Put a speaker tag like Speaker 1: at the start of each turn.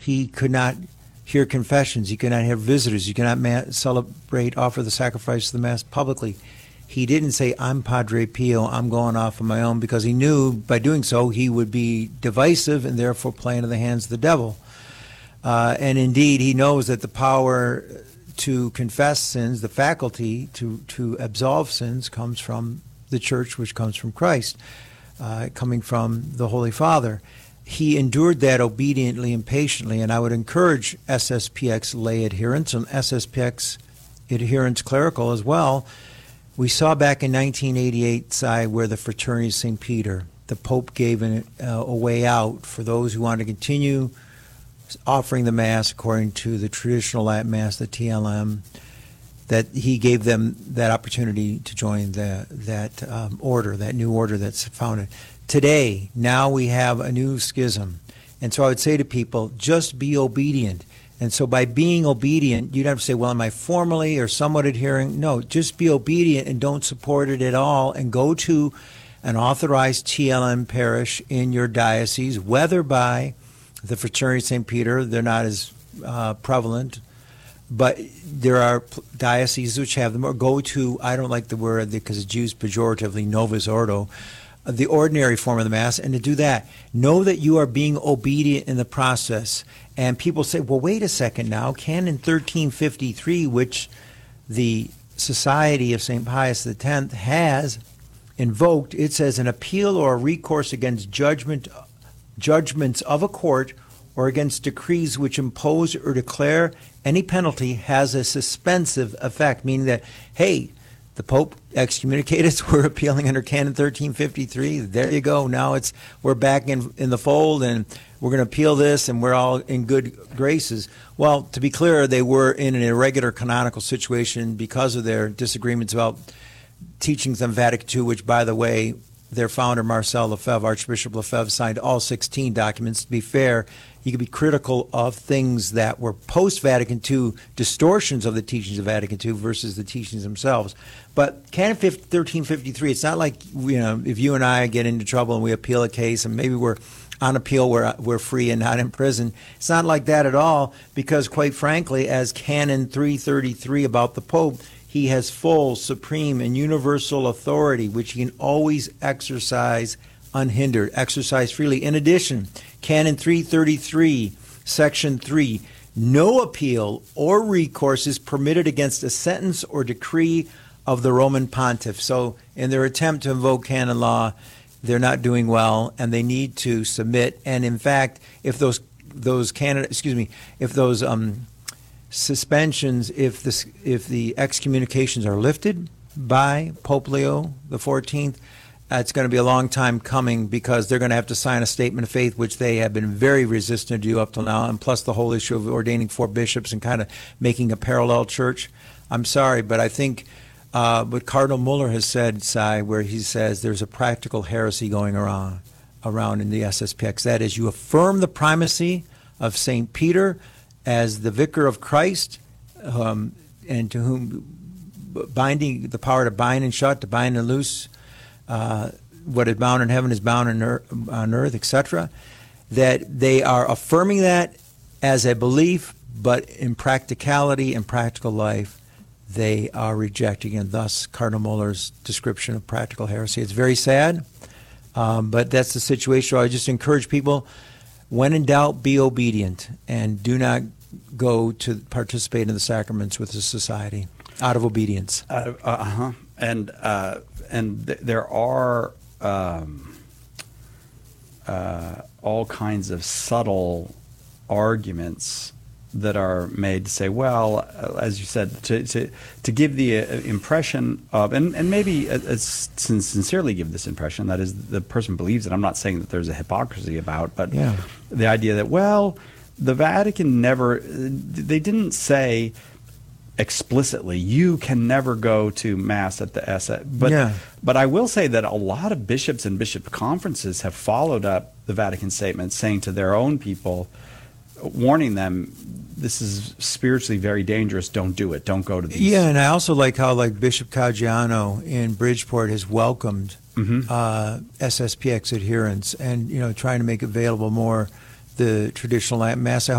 Speaker 1: He could not hear confessions. He could not have visitors. He could not offer the sacrifice of the Mass publicly. He didn't say, I'm Padre Pio, I'm going off on my own, because he knew by doing so he would be divisive and therefore play into the hands of the devil. And indeed, he knows that the power to confess sins, the faculty to absolve sins, comes from the Church, which comes from Christ, coming from the Holy Father. He endured that obediently and patiently, and I would encourage SSPX lay adherents and SSPX adherents clerical as well. We saw back in 1988, Si, where the Fraternity of St. Peter, the Pope gave a way out for those who wanted to continue offering the Mass according to the traditional Latin Mass, the TLM, that he gave them that opportunity to join that order, that new order that's founded. Today, now we have a new schism. And so I would say to people, just be obedient. And so by being obedient, you don't have to say, well, am I formally or somewhat adhering? No, just be obedient and don't support it at all, and go to an authorized TLM parish in your diocese, whether by the Fraternity of St. Peter. They're not as prevalent, but there are dioceses which have them. Or go to, I don't like the word because it's used pejoratively, Novus Ordo, the ordinary form of the Mass, and to do that. Know that you are being obedient in the process. And people say, well, wait a second now, Canon 1353, which the Society of St. Pius X has invoked, it says an appeal or a recourse against judgments of a court or against decrees which impose or declare any penalty has a suspensive effect, meaning that, hey, the Pope excommunicated us, we're appealing under Canon 1353. There you go. Now we're back in the fold, and we're going to appeal this, and we're all in good graces. Well, to be clear, they were in an irregular canonical situation because of their disagreements about teachings on Vatican II, which, by the way, their founder, Marcel Lefebvre, Archbishop Lefebvre, signed all 16 documents. To be fair, you could be critical of things that were post-Vatican II distortions of the teachings of Vatican II versus the teachings themselves. But Canon 1353, it's not like, if you and I get into trouble and we appeal a case and maybe we're on appeal, we're free and not in prison. It's not like that at all, because quite frankly, as Canon 333 about the Pope, he has full, supreme, and universal authority, which he can always exercise unhindered, exercise freely. In addition, Canon 333, Section 3, no appeal or recourse is permitted against a sentence or decree of the Roman pontiff. So in their attempt to invoke canon law, they're not doing well, and they need to submit. And in fact, if those suspensions, if the excommunications are lifted by Pope Leo XIV, it's going to be a long time coming, because they're going to have to sign a statement of faith, which they have been very resistant to do up till now, and plus the whole issue of ordaining 4 bishops and kind of making a parallel church. I'm sorry, but I think what Cardinal Muller has said, Si, where he says there's a practical heresy going around in the SSPX. That is, you affirm the primacy of St. Peter as the vicar of Christ, and to whom binding the power to bind and shut, to bind and loose, what is bound in heaven is bound on earth, etc. That they are affirming that as a belief, but in practicality and practical life, they are rejecting, and thus Cardinal Muller's description of practical heresy. It's very sad, but that's the situation. I just encourage people, when in doubt, be obedient, and do not go to participate in the sacraments with the society out of obedience.
Speaker 2: And there are all kinds of subtle arguments that are made to say, well, as you said, to give the impression of, and maybe sincerely give this impression, that is, the person believes it. I'm not saying that there's a hypocrisy about, but
Speaker 1: yeah,
Speaker 2: the idea that, well, the Vatican they didn't say explicitly, you can never go to Mass at the SS. But I will say that a lot of bishops and bishop conferences have followed up the Vatican statement, saying to their own people, warning them, this is spiritually very dangerous, don't do it, don't go to these.
Speaker 1: Yeah, and I also like how Bishop Caggiano in Bridgeport has welcomed SSPX adherents, and trying to make available more the traditional Latin Mass.